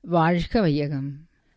வாழ்க வையகம்,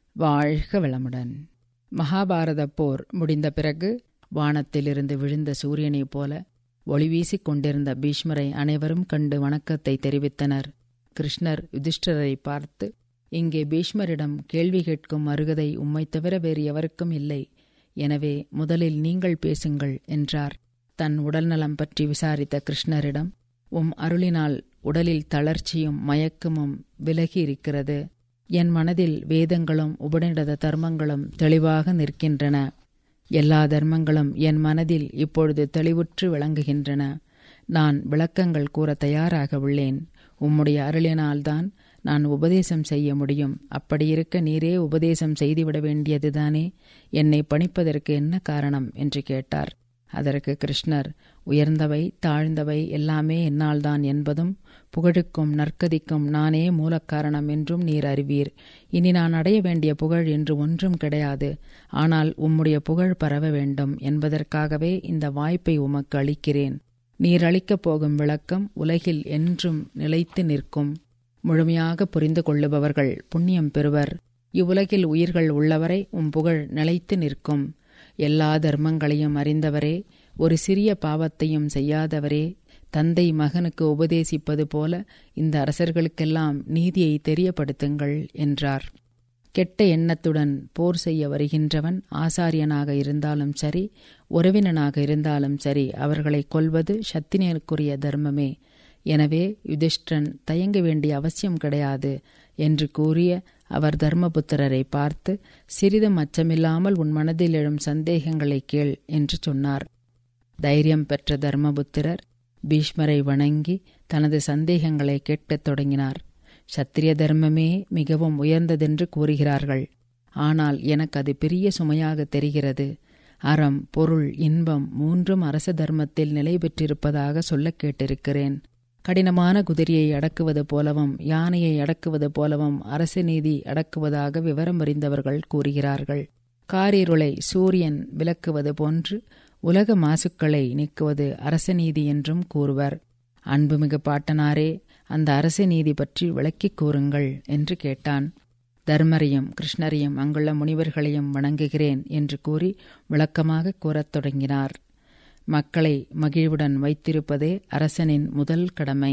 வாழ்க வளமுடன். மகாபாரத போர் முடிந்த பிறகு வானத்திலிருந்து விழுந்த சூரியனைப் போல ஒளி வீசிக் கொண்டிருந்த பீஷ்மரை அனைவரும் கண்டு வணக்கத்தை தெரிவித்தனர். கிருஷ்ணர் யுதிஷ்டிரரை பார்த்து, இங்கே பீஷ்மரிடம் கேள்வி கேட்கும் அருகதை உம்மைத் தவிர வேறு எவருக்கும் இல்லை. எனவே முதலில் நீங்கள் பேசுங்கள் என்றார். தன் உடல்நலம் பற்றி விசாரித்த கிருஷ்ணரிடம், உம் அருளினால் உடலில் தளர்ச்சியும் மயக்கமும் விலகி இருக்கிறது. என் மனதில் வேதங்களும் உபநிடத தர்மங்களும் தெளிவாக நிற்கின்றன. எல்லா தர்மங்களும் என் மனதில் இப்பொழுது தெளிவுற்று விளங்குகின்றன. நான் விளக்கங்கள் கூற தயாராக உள்ளேன். உம்முடைய அருளினால்தான் நான் உபதேசம் செய்ய முடியும். அப்படியிருக்க நீரே உபதேசம் செய்துவிட வேண்டியதுதானே? என்னை பணிப்பதற்கு என்ன காரணம் என்று கேட்டார். அதற்கு கிருஷ்ணர், உயர்ந்தவை தாழ்ந்தவை எல்லாமே என்னால்தான் என்பதும், புகழுக்கும் நற்கதிக்கும் நானே மூலக்காரணம் என்றும் நீர் அறிவீர். இனி நான் அடைய வேண்டிய புகழ் என்று ஒன்றும் கிடையாது. ஆனால் உம்முடைய புகழ் பரவ வேண்டும் என்பதற்காகவே இந்த வாய்ப்பை உமக்கு அளிக்கிறேன். நீர் அளிக்கப் போகும் விளக்கம் உலகில் என்றும் நிலைத்து நிற்கும். முழுமையாக புரிந்து கொள்ளுபவர்கள் புண்ணியம் பெறுவர். இவ்வுலகில் உயிர்கள் உள்ளவரை உம் புகழ் நிலைத்து நிற்கும். எல்லா தர்மங்களையும் அறிந்தவரே, ஒரு சிறிய பாவத்தையும் செய்யாதவரே, தந்தை மகனுக்கு உபதேசிப்பது போல இந்த அரசர்களுக்கெல்லாம் நீதியை தெரியப்படுத்துங்கள் என்றார். கெட்ட எண்ணத்துடன் போர் செய்ய வருகின்றவன் ஆசாரியனாக இருந்தாலும் சரி, உறவினனாக இருந்தாலும் சரி, அவர்களை கொல்வது சத்திரியனுக்குரிய தர்மமே. எனவே யுதிஷ்டிரன் தயங்க வேண்டிய அவசியம் கிடையாது என்று கூறிய அவர் தர்மபுத்திரரை பார்த்து, சிறிதும் அச்சமில்லாமல் உன் மனதில் எழும் சந்தேகங்களை கேள் என்று சொன்னார். தைரியம் பெற்ற தர்மபுத்திரர் பீஷ்மரை வணங்கி தனது சந்தேகங்களை கேட்கத் தொடங்கினார். சத்திரிய தர்மமே மிகவும் உயர்ந்ததென்று கூறுகிறார்கள். ஆனால் எனக்கு அது பெரிய சுமையாக தெரிகிறது. அறம், பொருள், இன்பம் மூன்றும் அரச தர்மத்தில் நிலை பெற்றிருப்பதாக சொல்ல கேட்டிருக்கிறேன். கடினமான குதிரையை அடக்குவது போலவும் யானையை அடக்குவது போலவும் அரச நீதி அடக்குவதாக விவரம் அறிந்தவர்கள் கூறுகிறார்கள். காரிருளை சூரியன் விலக்குவது போன்று உலக மாசுக்களை நீக்குவது அரச நீதி என்றும் கூறுவர். அன்புமிகு பாட்டனாரே, அந்த அரச நீதி பற்றி விளக்கிக் கூறுங்கள் என்று கேட்டான். தர்மரையும் கிருஷ்ணரையும் அங்குள்ள முனிவர்களையும் வணங்குகிறேன் என்று கூறி விளக்கமாக கூறத் தொடங்கினார். மக்களை மகிழ்வுடன் வைத்திருப்பதே அரசனின் முதல் கடமை.